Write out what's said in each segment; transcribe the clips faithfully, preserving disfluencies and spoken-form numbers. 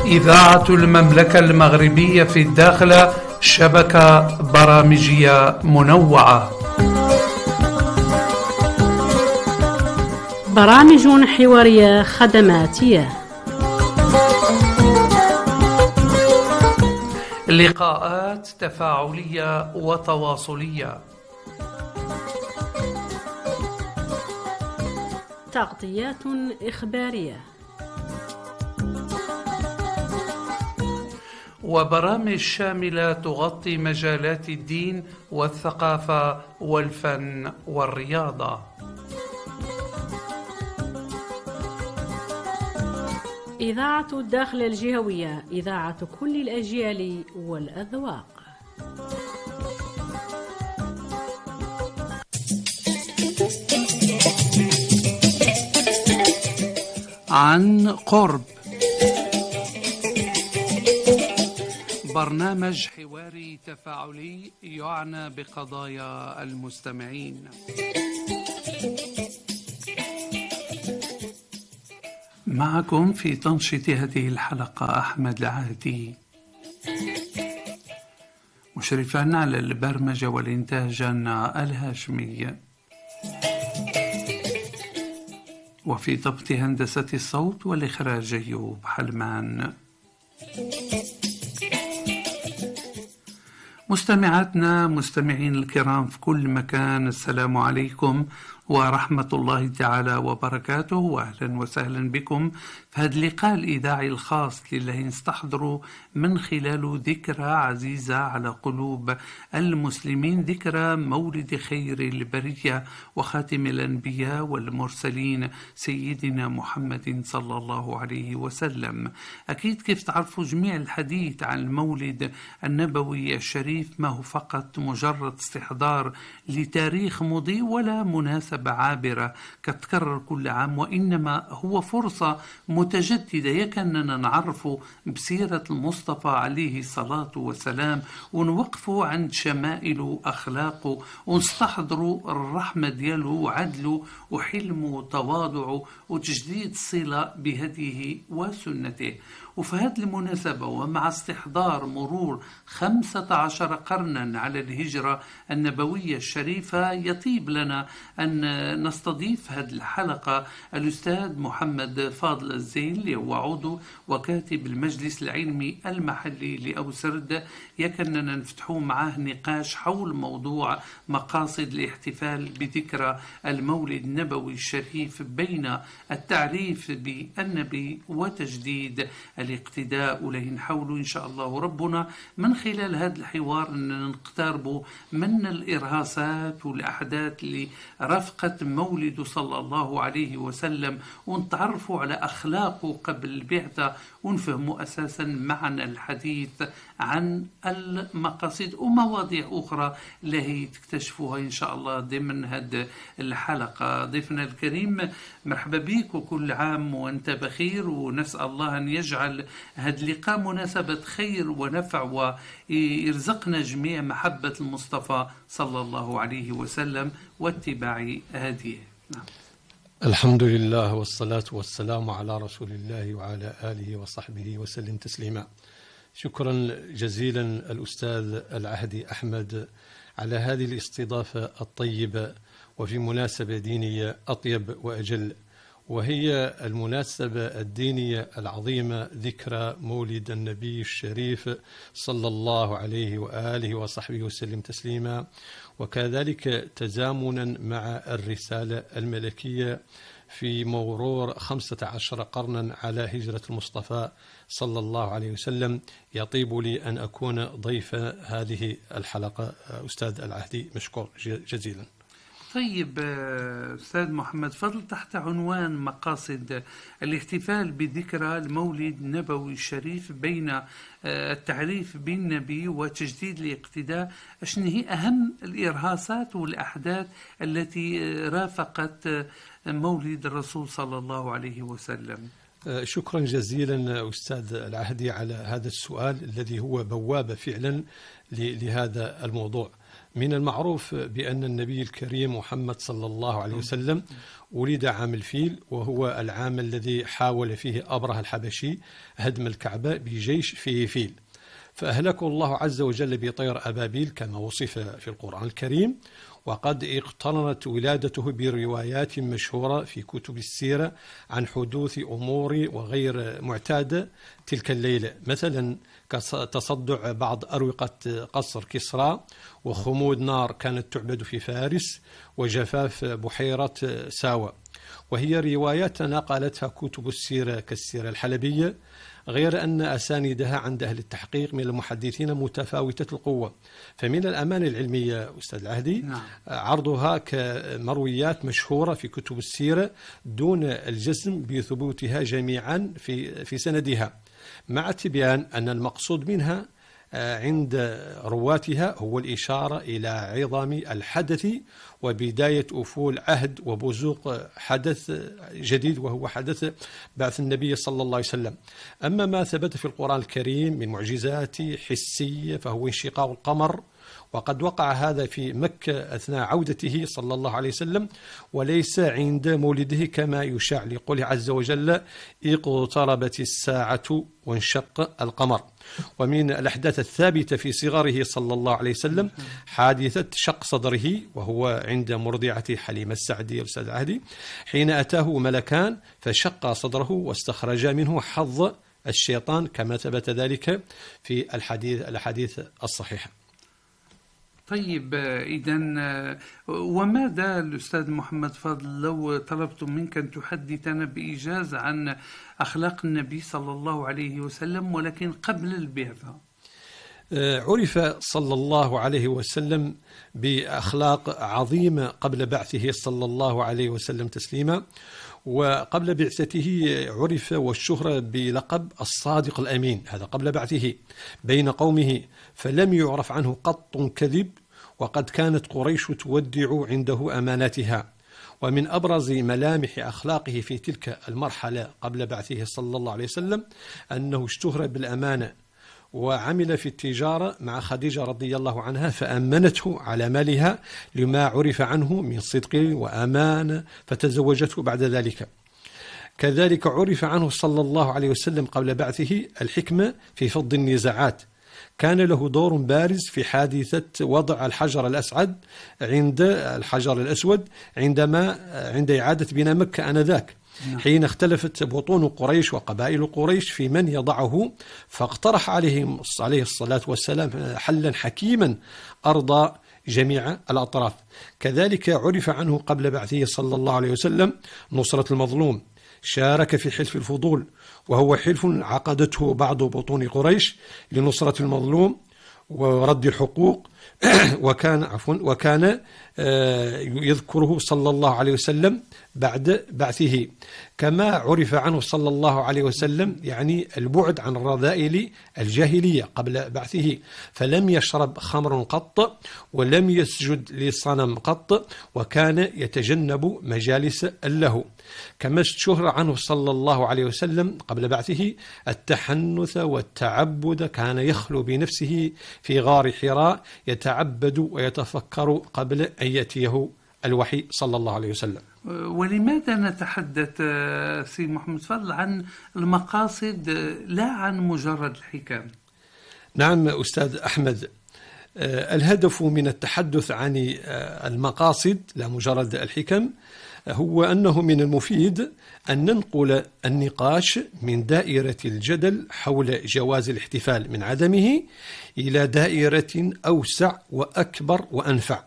إذاعة المملكة المغربية في الداخلة، شبكة برامجية منوعة، برامج حوارية خدماتية، لقاءات تفاعلية وتواصلية، تغطيات إخبارية، وبرامج شاملة تغطي مجالات الدين والثقافة والفن والرياضة. إذاعة الداخل الجهوية، إذاعة كل الأجيال والأذواق. عن قرب، برنامج حواري تفاعلي يعنى بقضايا المستمعين. معكم في تنشيط هذه الحلقة أحمد العهدي، مشرفا على البرمجة والإنتاج الهاشمي، وفي ضبط هندسة الصوت والإخراج أيوب حلمان. مستمعاتنا مستمعين الكرام في كل مكان، السلام عليكم ورحمة الله تعالى وبركاته، وأهلا وسهلا بكم في هذا اللقاء الإذاعي الخاص لله نستحضروا من خلاله ذكرى عزيزة على قلوب المسلمين، ذكرى مولد خير البرية وخاتم الأنبياء والمرسلين سيدنا محمد صلى الله عليه وسلم. أكيد كيف تعرفوا جميع الحديث عن المولد النبوي الشريف ما هو فقط مجرد استحضار لتاريخ مضي ولا مناسبة عابرة كتكرر كل عام، وإنما هو فرصة متجددة يكننا نعرف بسيرة المصطفى عليه الصلاة والسلام، ونوقفوا عند شمائله وأخلاقه، ونستحضروا الرحمة دياله وعدله وحلمه وتواضعه وتجديد الصلة بهديه وسنته. وفي هذه المناسبة ومع استحضار مرور خمسة عشر قرنا على الهجرة النبوية الشريفة، يطيب لنا أن نستضيف هذه الحلقة الأستاذ محمد فاضل الزين، هو عضو وكاتب المجلس العلمي المحلي لأوسرد. يكننا نفتحوا معاه نقاش حول موضوع مقاصد الاحتفال بذكرى المولد النبوي الشريف بين التعريف بالنبي وتجديد الاقتداء له. نحاول إن شاء الله ربنا من خلال هذا الحوار أن نقترب من الإرهاصات والأحداث اللي رافقت مولده صلى الله عليه وسلم، ونتعرفوا على أخلاقه قبل البعثة، ونفهموا أساسا معنى الحديث عن المقاصد ومواضيع أخرى اللي تكتشفوها إن شاء الله ضمن هذه الحلقة. ضيفنا الكريم مرحبا بك وكل عام وأنت بخير، ونسأل الله أن يجعل هذا اللقاء مناسبة خير ونفع، ويرزقنا جميع محبة المصطفى صلى الله عليه وسلم واتباع هديه. نعم. الحمد لله والصلاة والسلام على رسول الله وعلى آله وصحبه وسلم تسليما. شكرا جزيلا الأستاذ العهدي أحمد على هذه الاستضافة الطيبة، وفي مناسبة دينية أطيب وأجل، وهي المناسبة الدينية العظيمة، ذكرى مولد النبي الشريف صلى الله عليه وآله وصحبه وسلم تسليما، وكذلك تزامنا مع الرسالة الملكية في مرور خمسة عشر قرنا على هجرة المصطفى صلى الله عليه وسلم. يطيب لي أن أكون ضيف هذه الحلقة. أستاذ العهدي مشكور جزيلا. طيب أستاذ محمد فضل، تحت عنوان مقاصد الاحتفال بذكرى المولد النبوي الشريف بين التعريف بالنبي وتجديد الاقتداء، أشن هي أهم الإرهاصات والأحداث التي رافقت مولد الرسول صلى الله عليه وسلم؟ شكرا جزيلا أستاذ العهدي على هذا السؤال الذي هو بوابة فعلا لهذا الموضوع. من المعروف بأن النبي الكريم محمد صلى الله عليه وسلم ولد عام الفيل، وهو العام الذي حاول فيه أبرهة الحبشي هدم الكعبة بجيش فيه فيل، فأهلكه الله عز وجل بطير أبابيل كما وصف في القرآن الكريم. وقد اقترنت ولادته بروايات مشهورة في كتب السيرة عن حدوث أمور وغير معتادة تلك الليلة، مثلا كتصدع بعض أروقة قصر كسرى، وخمود نار كانت تعبد في فارس، وجفاف بحيرة ساوى، وهي روايات نقلتها كتب السيرة كالسيرة الحلبية، غير أن أساندها عند أهل التحقيق من المحدثين متفاوتة القوة. فمن الأمانة العلمية أستاذ العهدي نعم. عرضها كمرويات مشهورة في كتب السيرة دون الجزم بثبوتها جميعا في في سندها، مع تبيان أن المقصود منها عند رواتها هو الإشارة إلى عظم الحدث وبداية أفول عهد وبزوق حدث جديد، وهو حدث بعث النبي صلى الله عليه وسلم. أما ما ثبت في القرآن الكريم من معجزات حسية فهو انشقاق القمر، وقد وقع هذا في مكة أثناء عودته صلى الله عليه وسلم، وليس عند مولده كما يشاع لقوله عز وجل اقتربت الساعة وانشق القمر. ومن الأحداث الثابتة في صغره صلى الله عليه وسلم حادثة شق صدره، وهو عند مرضعة حليمة السعدية أستاذ العهدي، حين أتاه ملكان فشق صدره واستخرج منه حظ الشيطان كما ثبت ذلك في الحديث الحديث الصحيحة. طيب إذن وماذا الأستاذ محمد فضل لو طلبت منك أن تحدثنا بإيجاز عن أخلاق النبي صلى الله عليه وسلم ولكن قبل البعثة؟ عرف صلى الله عليه وسلم بأخلاق عظيمة قبل بعثه صلى الله عليه وسلم تسليما، وقبل بعثته عرف والشهرة بلقب الصادق الأمين، هذا قبل بعثه بين قومه، فلم يعرف عنه قط كذب، وقد كانت قريش تودع عنده أماناتها. ومن أبرز ملامح أخلاقه في تلك المرحلة قبل بعثه صلى الله عليه وسلم أنه اشتهر بالأمانة، وعمل في التجارة مع خديجة رضي الله عنها فأمنته على مالها لما عرف عنه من صدق وأمانة، فتزوجته بعد ذلك. كذلك عرف عنه صلى الله عليه وسلم قبل بعثه الحكمة في فض النزاعات، كان له دور بارز في حادثة وضع الحجر الأسعد عند الحجر الأسود عندما عند إعادة بناء مكة آنذاك، حين اختلفت بطون قريش وقبائل قريش في من يضعه، فاقترح عليهم عليه الصلاة والسلام حلا حكيما أرضى جميع الأطراف. كذلك عرف عنه قبل بعثه صلى الله عليه وسلم نصرة المظلوم، شارك في حلف الفضول، وهو حلف عقدته بعض بطون قريش لنصرة المظلوم ورد الحقوق، وكان عفوا وكان يذكره صلى الله عليه وسلم بعد بعثه. كما عرف عنه صلى الله عليه وسلم يعني البعد عن الرذائل الجاهلية قبل بعثه، فلم يشرب خمر قط ولم يسجد لصنم قط، وكان يتجنب مجالس اللهو. كما اشتهر عنه صلى الله عليه وسلم قبل بعثه التحنث والتعبد، كان يخلو بنفسه في غار حراء يتعبد ويتفكر قبل أن يأتيه الوحي صلى الله عليه وسلم. ولماذا نتحدث سي محمد فضل عن المقاصد لا عن مجرد الحكم؟ نعم أستاذ أحمد، الهدف من التحدث عن المقاصد لا مجرد الحكم هو أنه من المفيد أن ننقل النقاش من دائرة الجدل حول جواز الاحتفال من عدمه إلى دائرة أوسع وأكبر وأنفع،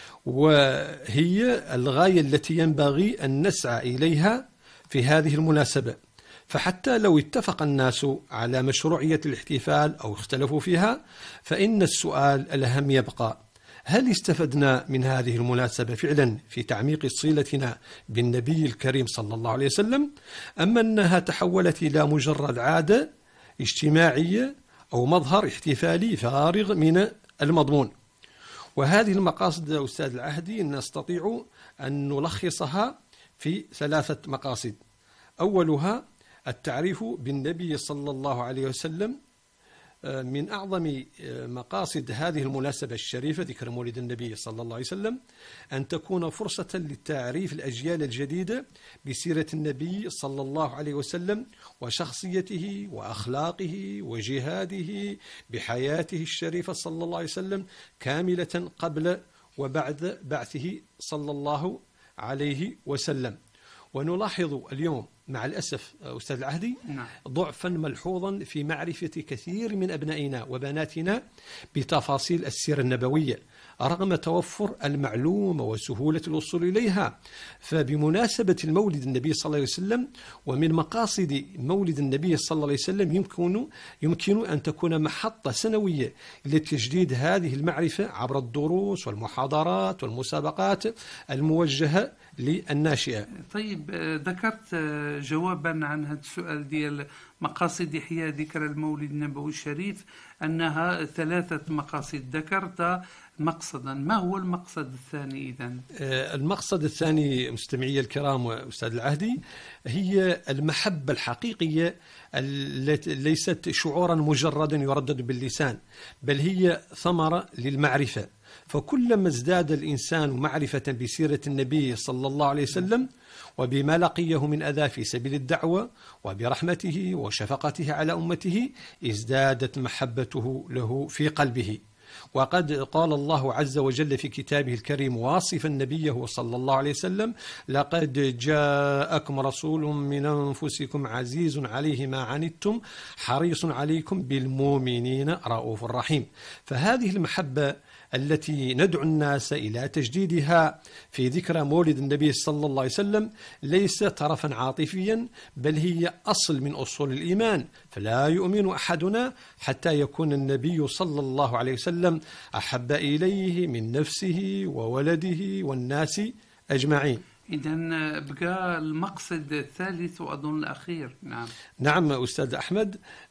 وهي الغاية التي ينبغي أن نسعى إليها في هذه المناسبة. فحتى لو اتفق الناس على مشروعية الاحتفال أو اختلفوا فيها، فإن السؤال الأهم يبقى: هل استفدنا من هذه المناسبة فعلا في تعميق صلتنا بالنبي الكريم صلى الله عليه وسلم، أم أنها تحولت إلى مجرد عادة اجتماعية أو مظهر احتفالي فارغ من المضمون؟ وهذه المقاصد أستاذ العهدي نستطيع أن نلخصها في ثلاثة مقاصد. أولها التعريف بالنبي صلى الله عليه وسلم من أعظم مقاصد هذه المناسبة الشريفة ذكر مولد النبي صلى الله عليه وسلم أن تكون فرصة لتعريف الأجيال الجديدة بسيرة النبي صلى الله عليه وسلم وشخصيته وأخلاقه وجهاده بحياته الشريفة صلى الله عليه وسلم كاملة قبل وبعد بعثه صلى الله عليه وسلم. ونلاحظ اليوم مع الأسف أستاذ العهدي ضعفا ملحوظا في معرفة كثير من أبنائنا وبناتنا بتفاصيل السيرة النبوية رغم توفر المعلومة وسهولة الوصول إليها. فبمناسبة المولد النبي صلى الله عليه وسلم ومن مقاصد مولد النبي صلى الله عليه وسلم يمكن يمكن أن تكون محطة سنوية لتجديد هذه المعرفة عبر الدروس والمحاضرات والمسابقات الموجهة للناشئة. طيب ذكرت جوابا عن هذا السؤال ديال مقاصد إحياء ذكرى المولد النبوي الشريف أنها ثلاثة مقاصد، ذكرت مقصدا، ما هو المقصد الثاني إذن؟ المقصد الثاني مستمعي الكرام وأستاذ العهدي هي المحبة الحقيقية التي ليست شعورا مجردا يردد باللسان، بل هي ثمرة للمعرفة. فكلما ازداد الإنسان معرفة بسيرة النبي صلى الله عليه وسلم وبما لقيه من أذى في سبيل الدعوة وبرحمته وشفقته على أمته ازدادت محبته له في قلبه. وقد قال الله عز وجل في كتابه الكريم واصفا نبيه صلى الله عليه وسلم: لقد جاءكم رسول من أنفسكم عزيز عليه ما عنتم حريص عليكم بالمؤمنين رؤوف رحيم. فهذه المحبة التي ندعو الناس إلى تجديدها في ذكرى مولد النبي صلى الله عليه وسلم ليس طرفا عاطفيا، بل هي أصل من أصول الإيمان. فلا يؤمن أحدنا حتى يكون النبي صلى الله عليه وسلم أحب إليه من نفسه وولده والناس أجمعين. إذن بقى المقصد الثالث وأظن الأخير. نعم نعم أستاذ أحمد،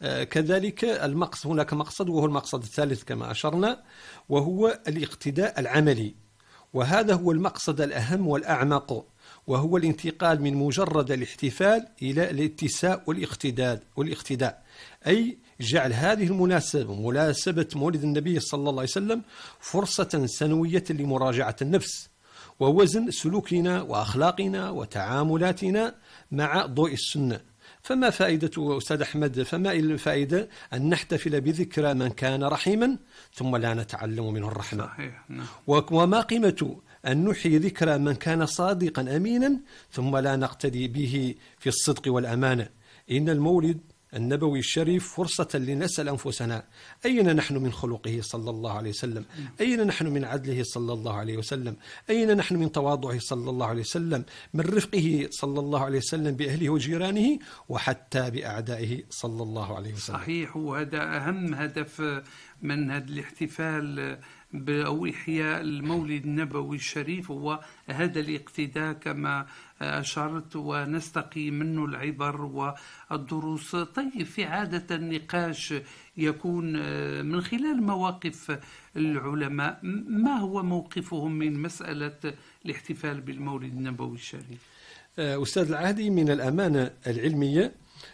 كذلك المقصد هناك مقصد وهو المقصد الثالث كما أشرنا، وهو الاقتداء العملي، وهذا هو المقصد الأهم والأعمق، وهو الانتقال من مجرد الاحتفال إلى الاتساء والاقتداء والاقتداء أي جعل هذه المناسبة مناسبة مولد النبي صلى الله عليه وسلم فرصة سنوية لمراجعة النفس ووزن سلوكنا وأخلاقنا وتعاملاتنا مع ضوء السنة. فما فائدة أستاذ أحمد فما الفائدة أن نحتفل بذكرى من كان رحيما ثم لا نتعلم منه الرحمة؟ صحيح. نعم. وما قيمة أن نحيي ذكرى من كان صادقا أمينا ثم لا نقتدي به في الصدق والأمانة؟ إن المولد النبوي الشريف فرصة لنسأل أنفسنا: أين نحن من خلقه صلى الله عليه وسلم؟ أين نحن من عدله صلى الله عليه وسلم؟ أين نحن من تواضعه صلى الله عليه وسلم؟ من رفقه صلى الله عليه وسلم بأهله وجيرانه وحتى بأعدائه صلى الله عليه وسلم؟ صحيح، وهذا أهم هدف من هذا الاحتفال أو إحياء المولد النبوي الشريف، هو هذا الاقتداء كما أشرت، ونستقي منه العبر والدروس. طيب، في عادة النقاش يكون من خلال مواقف العلماء، ما هو موقفهم من مسألة الاحتفال بالمولد النبوي الشريف؟ أستاذ العهدي، من الأمانة العلمية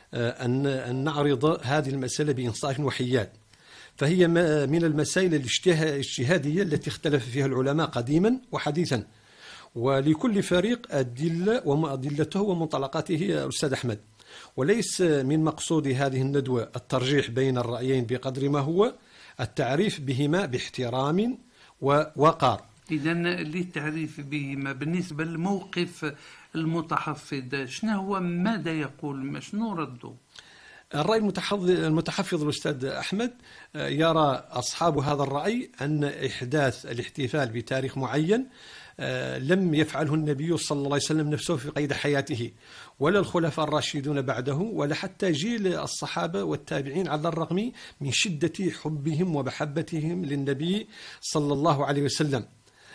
أن نعرض هذه المسألة بإنصاف وحياد، فهي من المسائل الاجتهادية التي اختلف فيها العلماء قديما وحديثا، ولكل فريق أدلة وأدلته ومنطلقاته أستاذ أحمد، وليس من مقصود هذه الندوة الترجيح بين الرأيين بقدر ما هو التعريف بهما باحترام ووقار. إذن للتعريف بهما بالنسبة للموقف المتحفظ، شنو هو، ماذا يقول، شنو رده؟ الرأي المتحفظ الأستاذ أحمد يرى أصحاب هذا الرأي أن إحداث الاحتفال بتاريخ معين لم يفعله النبي صلى الله عليه وسلم نفسه في قيد حياته، ولا الخلفاء الراشدون بعده، ولا حتى جيل الصحابة والتابعين، على الرغم من شدة حبهم ومحبتهم للنبي صلى الله عليه وسلم.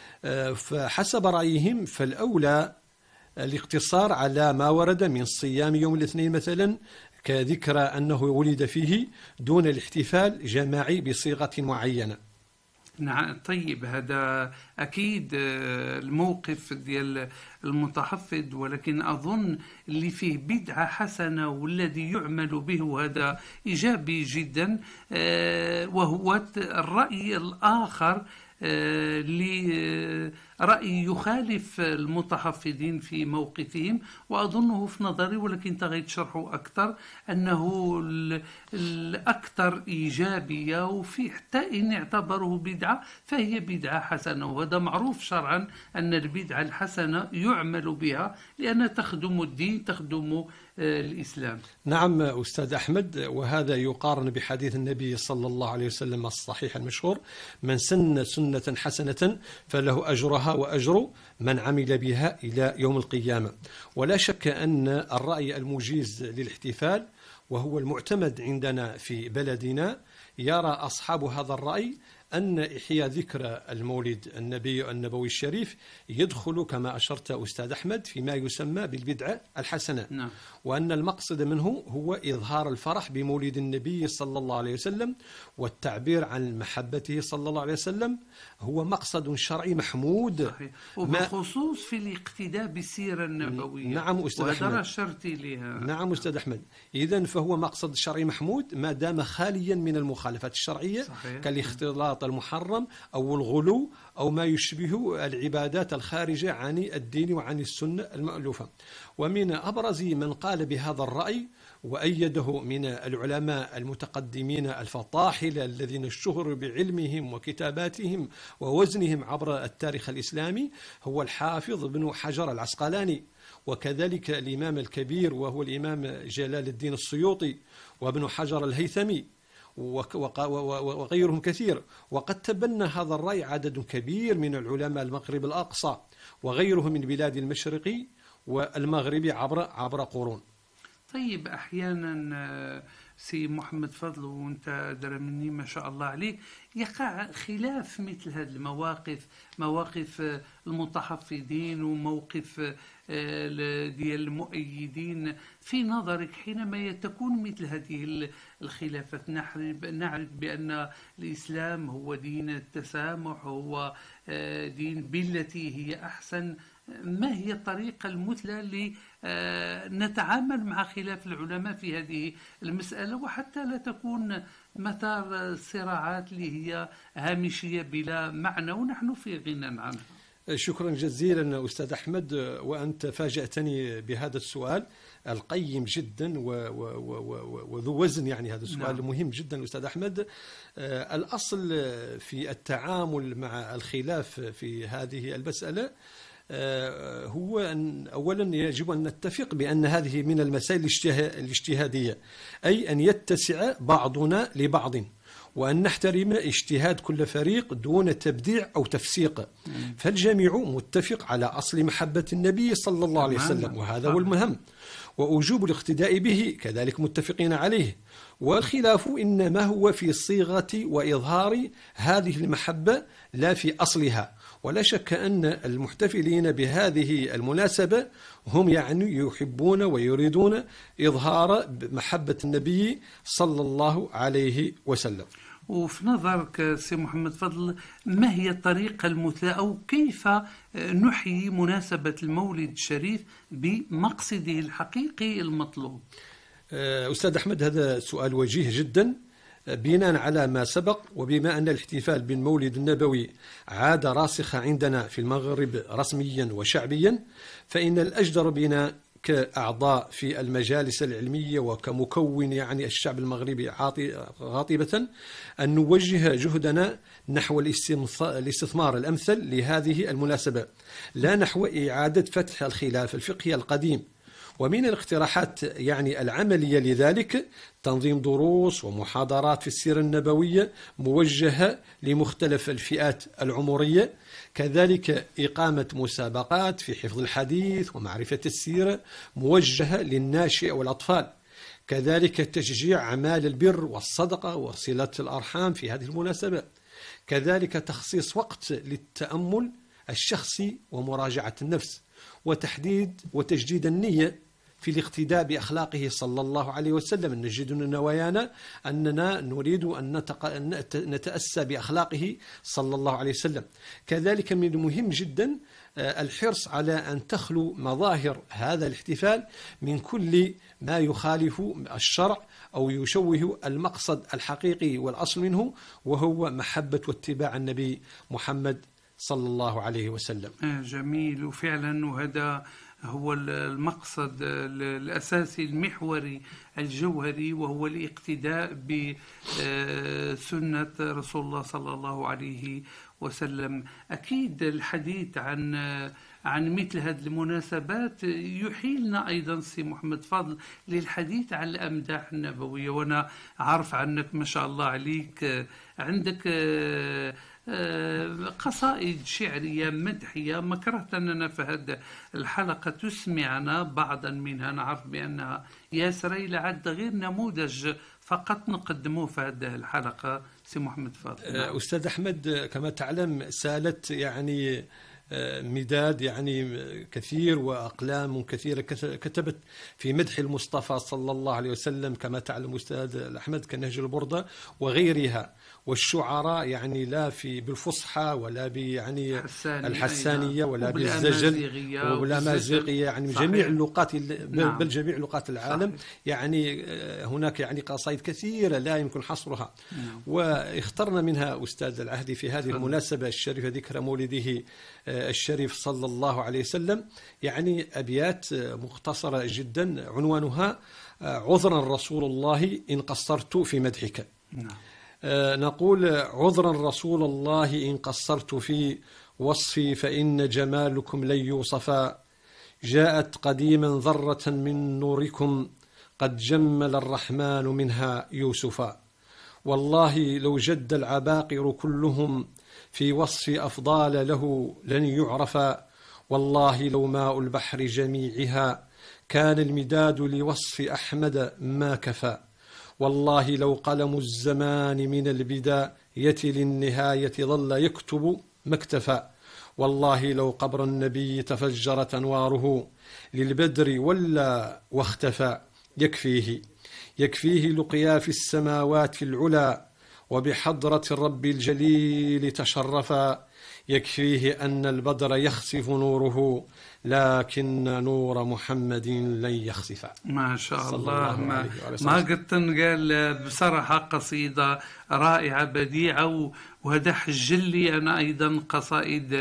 فحسب رأيهم فالأولى الاقتصار على ما ورد من صيام يوم الاثنين مثلا كذكرى أنه ولد فيه، دون الاحتفال جماعي بصيغة معينة. نعم. طيب، هذا أكيد الموقف ديال المتحفظ، ولكن أظن اللي فيه بدعة حسنة والذي يعمل به هذا إيجابي جدا، وهو الرأي الآخر لرأي يخالف المتحفظين في موقفهم، وأظنه في نظري، ولكن تغيت شرحه أكثر، أنه الأكثر إيجابية، وفي حتى إن اعتبره بدعة فهي بدعة حسنة، وهذا معروف شرعا أن البدعة الحسنة يعمل بها لأنها تخدم الدين، تخدم الإسلام. نعم أستاذ أحمد، وهذا يقارن بحديث النبي صلى الله عليه وسلم الصحيح المشهور: من سن سنة حسنة فله أجرها وأجر من عمل بها إلى يوم القيامة. ولا شك أن الرأي المجيز للاحتفال وهو المعتمد عندنا في بلدنا يرى أصحاب هذا الرأي أن إحياء ذكرى المولد النبي النبوي الشريف يدخل كما أشرت أستاذ أحمد فيما يسمى بالبدعة الحسنة. نعم. وأن المقصد منه هو إظهار الفرح بمولد النبي صلى الله عليه وسلم والتعبير عن محبته صلى الله عليه وسلم، هو مقصد شرعي محمود. صحيح. وبالخصوص في الاقتداء بالسيرة النبوية. نعم أستاذ أحمد. وهذا أشرت لها. نعم أستاذ أحمد. إذن فهو مقصد شرعي محمود ما دام خاليا من المخالفات الشرعية. صحيح. كالاختلاط المحرم أو الغلو أو ما يشبه العبادات الخارجة عن الدين وعن السنة المألوفة. ومن أبرز من قال بهذا الرأي وأيده من العلماء المتقدمين الفطاحلة الذين اشتهروا بعلمهم وكتاباتهم ووزنهم عبر التاريخ الإسلامي هو الحافظ بن حجر العسقلاني، وكذلك الإمام الكبير وهو الإمام جلال الدين السيوطي، وابن حجر الهيثمي، وغيرهم كثير. وقد تبنى هذا الرأي عدد كبير من العلماء المغرب الأقصى وغيره من بلاد المشرق والمغرب عبر عبر قرون. طيب، أحيانا سي محمد فضل، وانت درى مني ما شاء الله عليك، يقع خلاف مثل هذه المواقف، مواقف المتحفظين وموقف ديال المؤيدين. في نظرك حينما تكون مثل هذه الخلافات، نعرف بأن الإسلام هو دين التسامح، هو دين بالتي هي أحسن، ما هي الطريقة المثلى لنتعامل مع خلاف العلماء في هذه المسألة، وحتى لا تكون مثار صراعات اللي هي هامشية بلا معنى ونحن في غنى عنها؟ شكرا جزيلا أستاذ أحمد، وأنت فاجأتني بهذا السؤال القيم جدا وذو وزن. يعني هذا السؤال نعم. مهم جدا أستاذ أحمد. الأصل في التعامل مع الخلاف في هذه المسألة هو أن أولا يجب أن نتفق بأن هذه من المسائل الاجتهادية، أي أن يتسع بعضنا لبعض، وأن نحترم اجتهاد كل فريق دون تبديع أو تفسيق. فالجميع متفق على أصل محبة النبي صلى الله عليه وسلم، وهذا هو المهم، وأوجوب الاقتداء به كذلك متفقين عليه. والخلاف إنما هو في صيغة وإظهار هذه المحبة لا في أصلها. ولا شك أن المحتفلين بهذه المناسبة هم يعني يحبون ويريدون إظهار محبة النبي صلى الله عليه وسلم. وفي نظرك سي محمد فضل، ما هي الطريقة المثلى أو كيف نحيي مناسبة المولد الشريف بمقصده الحقيقي المطلوب؟ أستاذ أحمد، هذا سؤال وجيه جدا. بناء على ما سبق، وبما أن الاحتفال بالمولد النبوي عادة راسخة عندنا في المغرب رسميا وشعبيا، فإن الأجدر بنا كأعضاء في المجالس العلمية وكمكون يعني الشعب المغربي غاطبة أن نوجه جهدنا نحو الاستثمار الأمثل لهذه المناسبة، لا نحو إعادة فتح الخلاف الفقهي القديم. ومن الاقتراحات يعني العملية لذلك تنظيم دروس ومحاضرات في السيرة النبوية موجهة لمختلف الفئات العمرية، كذلك إقامة مسابقات في حفظ الحديث ومعرفة السيرة موجهة للناشئ والأطفال، كذلك تشجيع أعمال البر والصدقة وصلة الأرحام في هذه المناسبة، كذلك تخصيص وقت للتأمل الشخصي ومراجعة النفس، وتحديد وتجديد النية في الاقتداء بأخلاقه صلى الله عليه وسلم. نجد من نوايانا أننا نريد أن نتأسى بأخلاقه صلى الله عليه وسلم. كذلك من المهم جدا الحرص على أن تخلو مظاهر هذا الاحتفال من كل ما يخالف الشرع أو يشوه المقصد الحقيقي والأصل منه، وهو محبة واتباع النبي محمد صلى الله عليه وسلم. جميل، وفعلا وهذا هو المقصد الأساسي المحوري الجوهري، وهو الاقتداء بسنة رسول الله صلى الله عليه وسلم. أكيد الحديث عن عن مثل هذه المناسبات يحيلنا أيضا سي محمد فاضل للحديث عن الأمداح النبوية. وأنا عارف عنك ما شاء الله عليك عندك قصائد شعرية مدحية، ما كرهت أننا في هذه الحلقة تسمعنا بعضا منها. نعرف بأنها ياسري لعد غير نموذج فقط نقدموه في هذه الحلقة سي محمد فاضل. أستاذ أحمد، كما تعلم سالت يعني مداد يعني كثير وأقلام كثيرة كتبت في مدح المصطفى صلى الله عليه وسلم، كما تعلم أستاذ أحمد، كنهج البردة وغيرها. والشعراء يعني لا في بالفصحى ولا يعني الحسانية ولا بالزجل والأمازيغية، يعني جميع اللغات، نعم. بل جميع لغات العالم. صحيح. يعني هناك يعني قصائد كثيرة لا يمكن حصرها. نعم. واخترنا منها أستاذ العهدي في هذه المناسبة الشريفة ذكرى مولده الشريف صلى الله عليه وسلم يعني أبيات مختصرة جدا عنوانها عذرا رسول الله إن قصرت في مدحك. نعم. نقول عذرا رسول الله إن قصرت في وصفي فإن جمالكم لن يوصفا، جاءت قديما ذرة من نوركم قد جمل الرحمن منها يوسفا، والله لو جد العباقر كلهم في وصف أفضال له لن يعرفا، والله لو ماء البحر جميعها كان المداد لوصف أحمد ما كفى، والله لو قلم الزمان من البداية للنهاية ظل يكتب ما اكتفى، والله لو قبر النبي تفجرت أنواره للبدر ولا واختفى، يكفيه يكفيه لقيا في السماوات العلى وبحضرة الرب الجليل تشرفا، يكفيه أن البدر يخسف نوره لكن نور محمد لن يخسف. ما شاء الله. ما, ما قلت قال بصراحة قصيدة رائعة بديعة، وهذا حجل لي أنا أيضا قصائد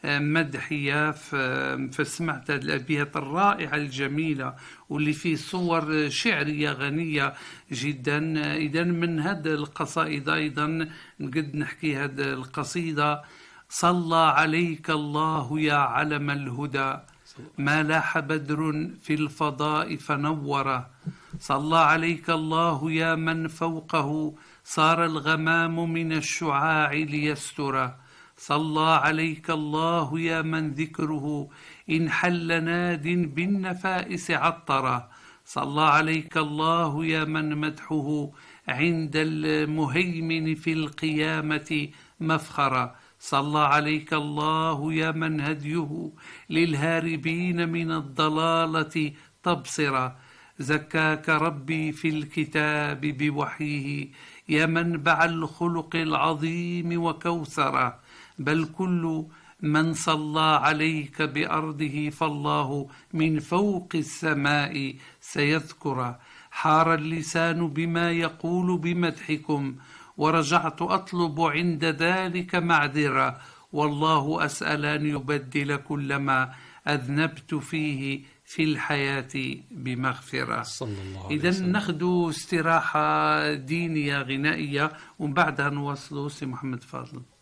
مدحية، فسمعت الأبيات الرائعة الجميلة واللي فيه صور شعرية غنية جدا. إذا من هذه القصائد أيضا نقد نحكي هذه القصيدة: صلى عليك الله يا علم الهدى ما لاح بدر في الفضاء فنور، صلى عليك الله يا من فوقه صار الغمام من الشعاع ليستر، صلى عليك الله يا من ذكره إن حل ناد بالنفائس عطر، صلى عليك الله يا من مدحه عند المهيمن في القيامة مفخرا، صلى عليك الله يا من هديه للهاربين من الضلالة تبصرا، زكاك ربي في الكتاب بوحيه يا منبع الخلق العظيم وكوثرا، بل كل من صلى عليك بأرضه فالله من فوق السماء سيذكر، حار اللسان بما يقول بمدحكم ورجعت أطلب عند ذلك معذرة، والله أسأل أن يبدل كل ما أذنبت فيه في الحياة بمغفرة. إذا ناخذ استراحة دينية غنائية ومن بعدها نواصلوا سي محمد فاضل.